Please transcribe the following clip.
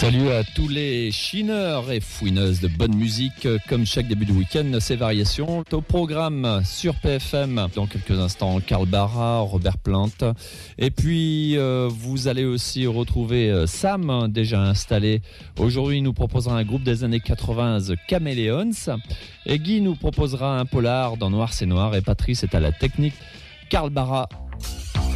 Salut à tous les chineurs et fouineuses de bonne musique. Comme chaque début de week-end, ces variations au programme sur PFM. Dans quelques instants, Karl Barra, Robert Plant. Et puis, vous allez aussi retrouver Sam, déjà installé. Aujourd'hui, il nous proposera un groupe des années 80, The Chameleons. Et Guy nous proposera un polar dans Noir c'est Noir. Et Patrice est à la technique. Karl Barra